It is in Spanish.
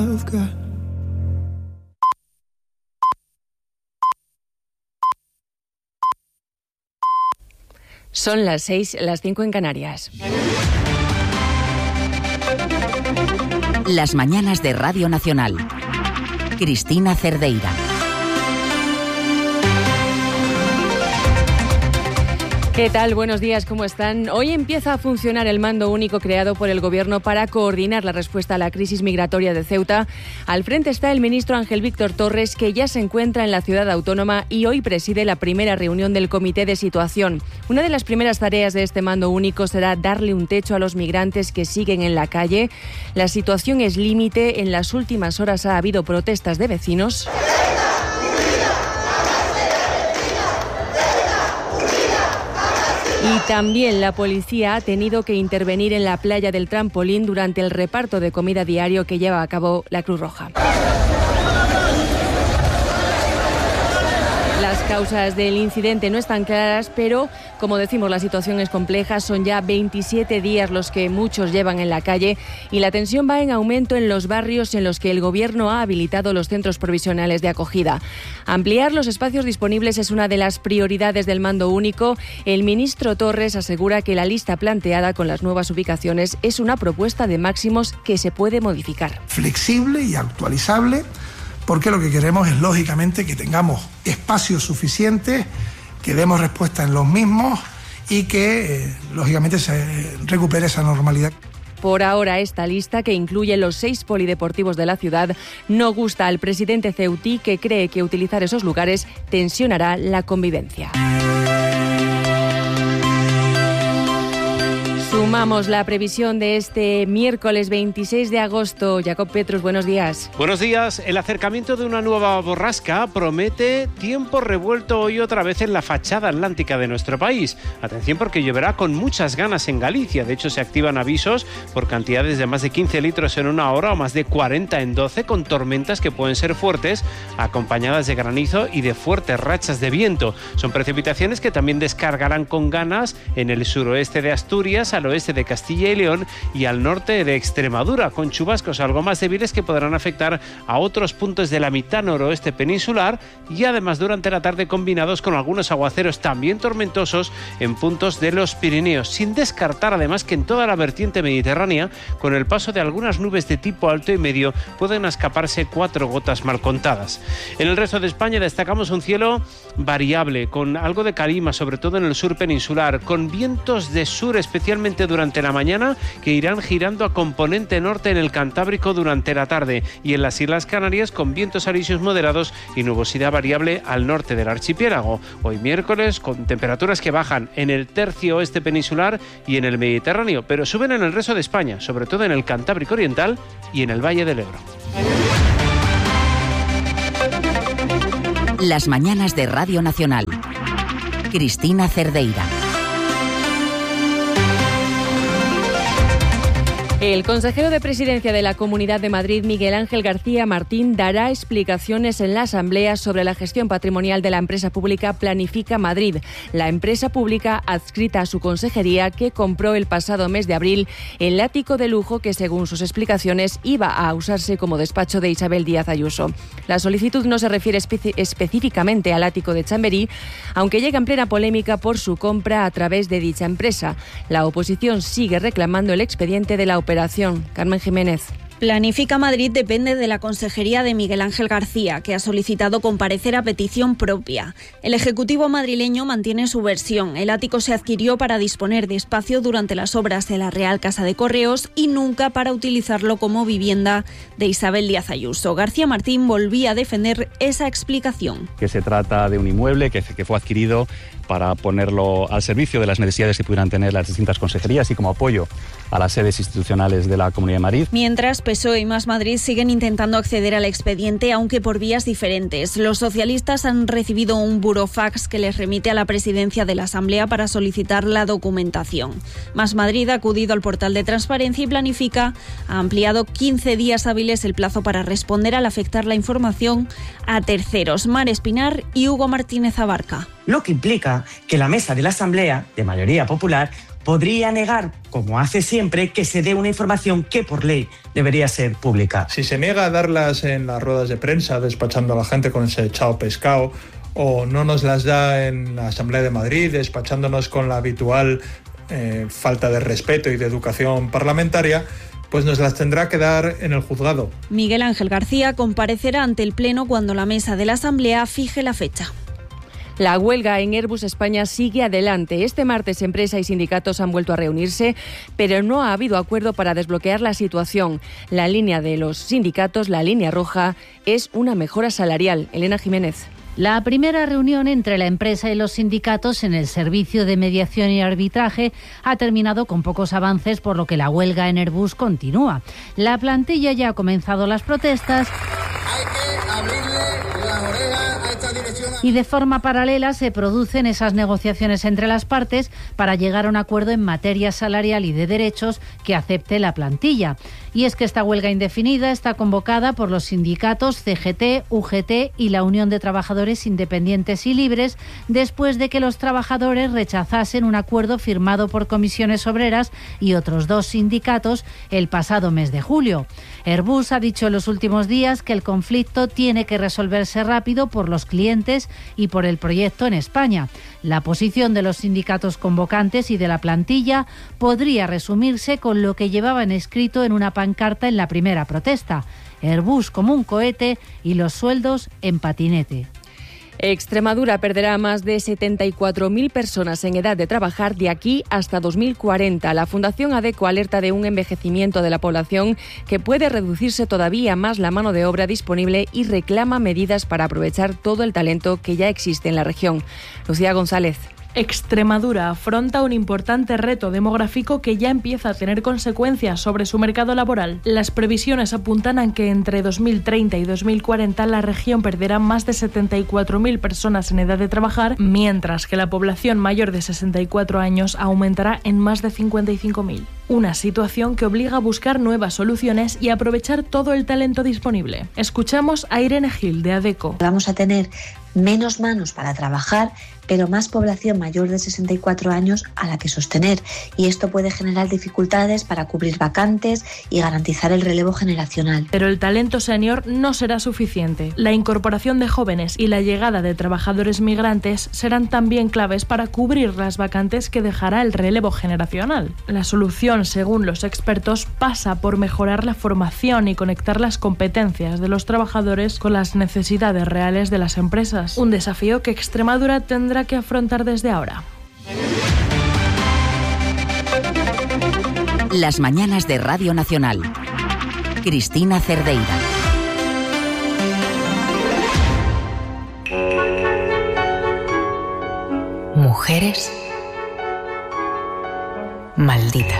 Son las 6, las 5 en Canarias. Las mañanas de Radio Nacional. Cristina Cerdeira. ¿Qué tal? Buenos días, ¿cómo están? Hoy empieza a funcionar el mando único creado por el Gobierno para coordinar la respuesta a la crisis migratoria de Ceuta. Al frente está el ministro Ángel Víctor Torres, que ya se encuentra en la ciudad autónoma y hoy preside la primera reunión del Comité de Situación. Una de las primeras tareas de este mando único será darle un techo a los migrantes que siguen en la calle. La situación es límite. En las últimas horas ha habido protestas de vecinos. Y también la policía ha tenido que intervenir en la playa del Trampolín durante el reparto de comida diario que lleva a cabo la Cruz Roja. Las causas del incidente no están claras, pero, como decimos, la situación es compleja. Son ya 27 días los que muchos llevan en la calle y la tensión va en aumento en los barrios en los que el Gobierno ha habilitado los centros provisionales de acogida. Ampliar los espacios disponibles es una de las prioridades del mando único. El ministro Torres asegura que la lista planteada con las nuevas ubicaciones es una propuesta de máximos que se puede modificar. Flexible y actualizable, porque lo que queremos es, lógicamente, que tengamos espacios suficientes, que demos respuesta en los mismos y que, lógicamente, se recupere esa normalidad. Por ahora, esta lista, que incluye los 6 polideportivos de la ciudad, no gusta al presidente ceutí, que cree que utilizar esos lugares tensionará la convivencia. Sumamos la previsión de este miércoles 26 de agosto. Jacob Petrus, buenos días. Buenos días. El acercamiento de una nueva borrasca promete tiempo revuelto hoy otra vez en la fachada atlántica de nuestro país. Atención, porque lloverá con muchas ganas en Galicia. De hecho, se activan avisos por cantidades de más de 15 litros en una hora o más de 40 en 12, con tormentas que pueden ser fuertes, acompañadas de granizo y de fuertes rachas de viento. Son precipitaciones que también descargarán con ganas en el suroeste de Asturias, al oeste de Castilla y León y al norte de Extremadura, con chubascos algo más débiles que podrán afectar a otros puntos de la mitad noroeste peninsular y además durante la tarde combinados con algunos aguaceros también tormentosos en puntos de los Pirineos, sin descartar además que en toda la vertiente mediterránea, con el paso de algunas nubes de tipo alto y medio, pueden escaparse 4 gotas mal contadas. En el resto de España destacamos un cielo variable, con algo de calima, sobre todo en el sur peninsular, con vientos de sur especialmente durante la mañana, que irán girando a componente norte en el Cantábrico durante la tarde, y en las Islas Canarias con vientos alisios moderados y nubosidad variable al norte del archipiélago. Hoy miércoles con temperaturas que bajan en el tercio oeste peninsular y en el Mediterráneo, pero suben en el resto de España, sobre todo en el Cantábrico Oriental y en el Valle del Ebro. Las mañanas de Radio Nacional. Cristina Cerdeira. El consejero de Presidencia de la Comunidad de Madrid, Miguel Ángel García Martín, dará explicaciones en la Asamblea sobre la gestión patrimonial de la empresa pública Planifica Madrid, la empresa pública adscrita a su consejería que compró el pasado mes de abril el ático de lujo que, según sus explicaciones, iba a usarse como despacho de Isabel Díaz Ayuso. La solicitud no se refiere específicamente al ático de Chamberí, aunque llega en plena polémica por su compra a través de dicha empresa. La oposición sigue reclamando el expediente de la operación. Carmen Jiménez. Planifica Madrid depende de la consejería de Miguel Ángel García, que ha solicitado comparecer a petición propia. El Ejecutivo madrileño mantiene su versión. El ático se adquirió para disponer de espacio durante las obras de la Real Casa de Correos y nunca para utilizarlo como vivienda de Isabel Díaz Ayuso. García Martín volvía a defender esa explicación. Que se trata de un inmueble que fue adquirido para ponerlo al servicio de las necesidades que pudieran tener las distintas consejerías y como apoyo a las sedes institucionales de la Comunidad de Madrid. Mientras, PSOE y Más Madrid siguen intentando acceder al expediente, aunque por vías diferentes. Los socialistas han recibido un burofax que les remite a la presidencia de la Asamblea para solicitar la documentación. Más Madrid ha acudido al portal de Transparencia y Planifica ha ampliado 15 días hábiles el plazo para responder al afectar la información a terceros. Mar Espinar y Hugo Martínez Abarca. lo que implica que la mesa de la Asamblea, de mayoría popular, podría negar, como hace siempre, que se dé una información que por ley debería ser pública. Si se niega a darlas en las ruedas de prensa, despachando a la gente con ese chao pescado, o no nos las da en la Asamblea de Madrid, despachándonos con la habitual falta de respeto y de educación parlamentaria, pues nos las tendrá que dar en el juzgado. Miguel Ángel García comparecerá ante el Pleno cuando la mesa de la Asamblea fije la fecha. La huelga en Airbus España sigue adelante. Este martes empresa y sindicatos han vuelto a reunirse, pero no ha habido acuerdo para desbloquear la situación. La línea de los sindicatos, la línea roja, es una mejora salarial. Elena Jiménez. La primera reunión entre la empresa y los sindicatos en el servicio de mediación y arbitraje ha terminado con pocos avances, por lo que la huelga en Airbus continúa. La plantilla ya ha comenzado las protestas. Hay que abrirle las orejas a esta dirección. Y de forma paralela se producen esas negociaciones entre las partes para llegar a un acuerdo en materia salarial y de derechos que acepte la plantilla. Y es que esta huelga indefinida está convocada por los sindicatos CGT, UGT y la Unión de Trabajadores Independientes y Libres, después de que los trabajadores rechazasen un acuerdo firmado por Comisiones Obreras y otros dos sindicatos el pasado mes de julio. Airbus ha dicho en los últimos días que el conflicto tiene que resolverse rápido por los clientes y por el proyecto en España. La posición de los sindicatos convocantes y de la plantilla podría resumirse con lo que llevaban escrito en una pancarta en la primera protesta: Airbus como un cohete y los sueldos en patinete. Extremadura perderá a más de 74.000 personas en edad de trabajar de aquí hasta 2040. La Fundación ADECO alerta de un envejecimiento de la población que puede reducirse todavía más la mano de obra disponible y reclama medidas para aprovechar todo el talento que ya existe en la región. Lucía González. Extremadura afronta un importante reto demográfico que ya empieza a tener consecuencias sobre su mercado laboral. Las previsiones apuntan a que entre 2030 y 2040 la región perderá más de 74.000 personas en edad de trabajar, mientras que la población mayor de 64 años aumentará en más de 55.000. Una situación que obliga a buscar nuevas soluciones y aprovechar todo el talento disponible. Escuchamos a Irene Gil, de ADECO. Vamos a tener menos manos para trabajar, pero más población mayor de 64 años a la que sostener, y esto puede generar dificultades para cubrir vacantes y garantizar el relevo generacional. Pero el talento senior no será suficiente. La incorporación de jóvenes y la llegada de trabajadores migrantes serán también claves para cubrir las vacantes que dejará el relevo generacional. La solución, según los expertos, pasa por mejorar la formación y conectar las competencias de los trabajadores con las necesidades reales de las empresas. Un desafío que Extremadura tendrá que afrontar desde ahora. Las mañanas de Radio Nacional. Cristina Cerdeira. Mujeres malditas.